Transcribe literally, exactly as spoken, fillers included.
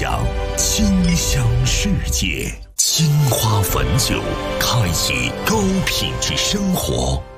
享清香世界。金花汾酒，开启高品质生活。